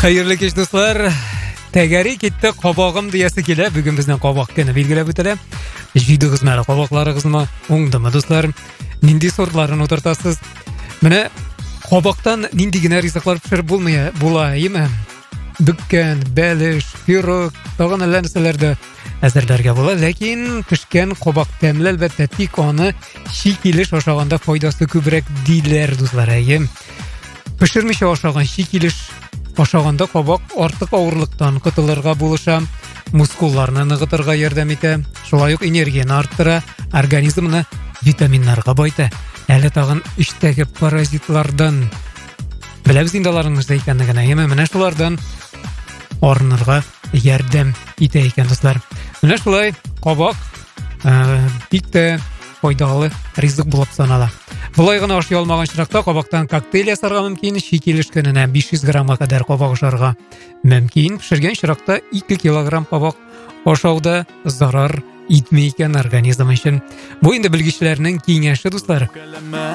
Hayırlı kech dostlar. Tegari ketdi qobog'im deyasi kelib, bugun bizning qoboq kuni belgilab o'tadi. Jiydi qizmali qoboqlaringizmi, o'ngdimi dostlar? Nindi sortlarini o'tirtasiz. Mana qoboqdan nindigina rizqlar pishirib bo'laymi? Bukkan, balish, pirog, tog'an narsalarda azarlarga bo'ladi, lekin pishgan qoboq tamli albatta tik oni shikilish oshog'anda foydasi ko'proq deydilar do'stlar. Pishirmish oshog'an shikilish oshog'anda qoboq ortiq og'irlikdan qutulirga bo'lisham, muskullarni nig'itirga yordam etadi, shulay uq energiyani orttira, organizmni vitaminlarga boyita. Hali tag'in ishdagi parazitlardan bilamiz indalaringizda ekanligini, mana shulardan orinirga yordam etadi ekan do'stlar. Mana shulay qoboq bitta foydali rizq bo'lib sanaladi. Bulaygina oshya olmagan chiroqda qoboqdan kokteyl yasarga mumkin, shikilish kunini 500 gramga qadar qoboq osharga mumkin. Pishirgan chiroqda 2 kilogramm qoboq oshovda zarar etmaydigan organizm uchun. Bu endi bilgichlarning kengashi do'stlar.